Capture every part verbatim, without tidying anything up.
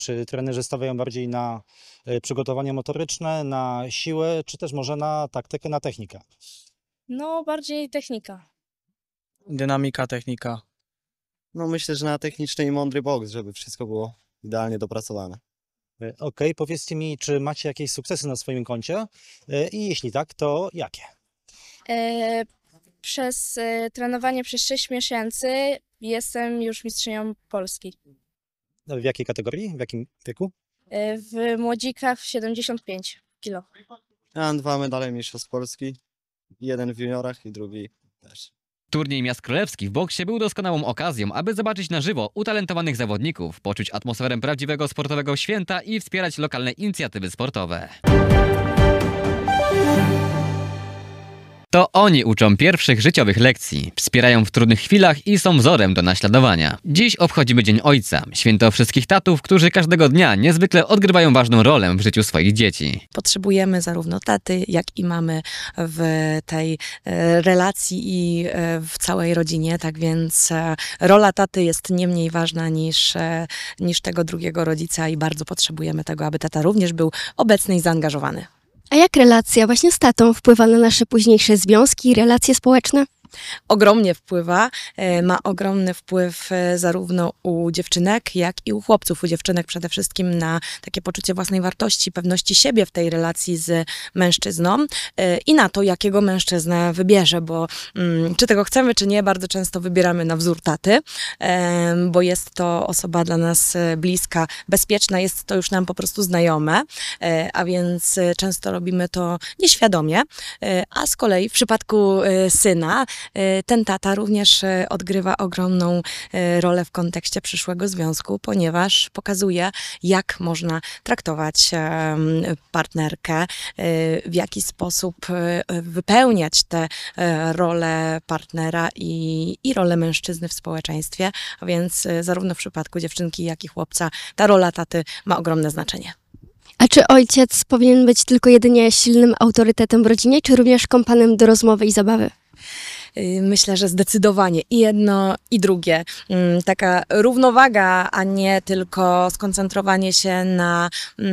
Czy trenerzy stawiają bardziej na e, przygotowanie motoryczne, na siłę, czy też może na taktykę, na technikę? No, bardziej technika. Dynamika, technika. No myślę, że na techniczny i mądry boks, żeby wszystko było idealnie dopracowane. E, Okej, powiedzcie mi, czy macie jakieś sukcesy na swoim koncie? E, I jeśli tak, to jakie? E, przez e, trenowanie przez sześć miesięcy jestem już mistrzynią Polski. W jakiej kategorii? W jakim wieku? E, w młodzikach w siedemdziesiąt pięć kilo. Ja mam dwa medale mistrzostw Polski. Jeden w juniorach i drugi też. Turniej Miast Królewskich w boksie był doskonałą okazją, aby zobaczyć na żywo utalentowanych zawodników, poczuć atmosferę prawdziwego sportowego święta i wspierać lokalne inicjatywy sportowe. To oni uczą pierwszych życiowych lekcji, wspierają w trudnych chwilach i są wzorem do naśladowania. Dziś obchodzimy Dzień Ojca, święto wszystkich tatów, którzy każdego dnia niezwykle odgrywają ważną rolę w życiu swoich dzieci. Potrzebujemy zarówno taty, jak i mamy w tej e, relacji i e, w całej rodzinie, tak więc e, rola taty jest nie mniej ważna niż, e, niż tego drugiego rodzica i bardzo potrzebujemy tego, aby tata również był obecny i zaangażowany. A jak relacja właśnie z tatą wpływa na nasze późniejsze związki i relacje społeczne? Ogromnie wpływa, e, ma ogromny wpływ e, zarówno u dziewczynek, jak i u chłopców. U dziewczynek przede wszystkim na takie poczucie własnej wartości, pewności siebie w tej relacji z mężczyzną e, i na to, jakiego mężczyznę wybierze, bo mm, czy tego chcemy, czy nie, bardzo często wybieramy na wzór taty, e, bo jest to osoba dla nas e, bliska, bezpieczna, jest to już nam po prostu znajome, e, a więc e, często robimy to nieświadomie, e, a z kolei w przypadku e, syna, ten tata również odgrywa ogromną rolę w kontekście przyszłego związku, ponieważ pokazuje, jak można traktować partnerkę, w jaki sposób wypełniać tę rolę partnera i, i rolę mężczyzny w społeczeństwie, a więc zarówno w przypadku dziewczynki, jak i chłopca ta rola taty ma ogromne znaczenie. A czy ojciec powinien być tylko jedynie silnym autorytetem w rodzinie, czy również kompanem do rozmowy i zabawy? Myślę, że zdecydowanie i jedno, i drugie. Taka równowaga, a nie tylko skoncentrowanie się na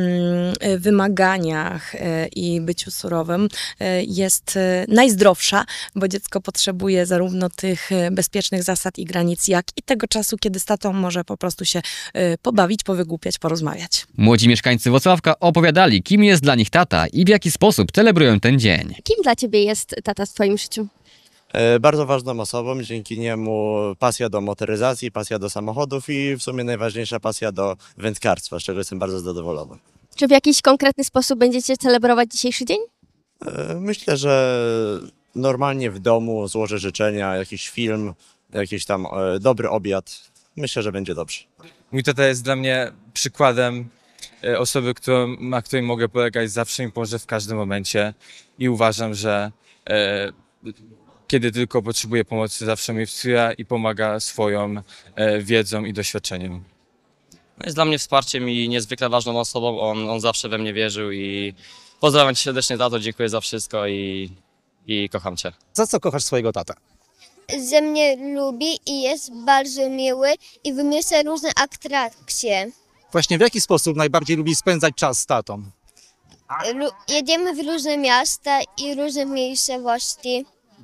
wymaganiach i byciu surowym jest najzdrowsza, bo dziecko potrzebuje zarówno tych bezpiecznych zasad i granic, jak i tego czasu, kiedy z tatą może po prostu się pobawić, powygłupiać, porozmawiać. Młodzi mieszkańcy Włocławka opowiadali, kim jest dla nich tata i w jaki sposób celebrują ten dzień. Kim dla ciebie jest tata w twoim życiu? E, bardzo ważną osobą, dzięki niemu pasja do motoryzacji, pasja do samochodów i w sumie najważniejsza pasja do wędkarstwa, z czego jestem bardzo zadowolony. Czy w jakiś konkretny sposób będziecie celebrować dzisiejszy dzień? E, myślę, że normalnie w domu złożę życzenia, jakiś film, jakiś tam e, dobry obiad. Myślę, że będzie dobrze. Mój tata jest dla mnie przykładem e, osoby, którą, na której mogę polegać zawsze mi pomoże w każdym momencie i uważam, że e, kiedy tylko potrzebuję pomocy, zawsze mnie wspiera i pomaga swoją e, wiedzą i doświadczeniem. Jest dla mnie wsparciem i niezwykle ważną osobą. On, on zawsze we mnie wierzył i pozdrawiam cię serdecznie, tato, dziękuję za wszystko i, i kocham cię. Za co kochasz swojego tatę? Że mnie lubi i jest bardzo miły i wymyśla różne atrakcje. Właśnie w jaki sposób najbardziej lubisz spędzać czas z tatą? Lu- jedziemy w różne miasta i różne miejscowości.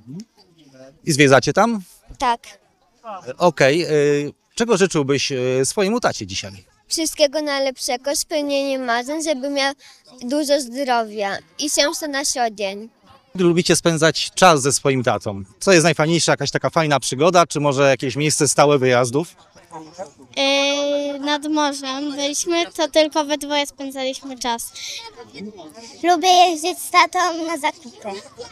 I zwiedzacie tam? Tak. Okej. y, Czego życzyłbyś y, swojemu tacie dzisiaj? Wszystkiego najlepszego, spełnienie marzeń, żeby miał dużo zdrowia i szczęścia na co dzień. Lubicie spędzać czas ze swoim tatą? Co jest najfajniejsza, jakaś taka fajna przygoda, czy może jakieś miejsce stałe wyjazdów? Yy, nad morzem byliśmy, to tylko we dwoje spędzaliśmy czas. Lubię jeździć z tatą na zakupy.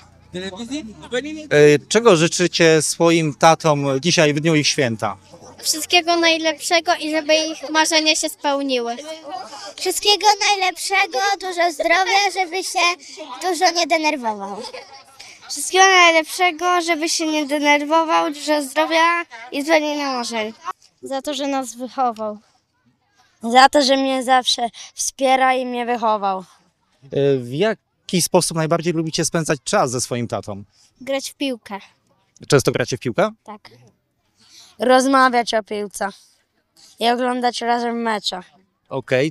Y, Czego życzycie swoim tatom dzisiaj w dniu ich święta? Wszystkiego najlepszego i żeby ich marzenia się spełniły. Wszystkiego najlepszego, dużo zdrowia, żeby się dużo nie denerwował. Wszystkiego najlepszego, żeby się nie denerwował, dużo zdrowia i spełnienia marzeń. Za to, że nas wychował. Za to, że mnie zawsze wspiera i mnie wychował. Y, W jaki sposób najbardziej lubicie spędzać czas ze swoim tatą? Grać w piłkę. Często gracie w piłkę? Tak. Rozmawiać o piłce i oglądać razem mecze. Okej,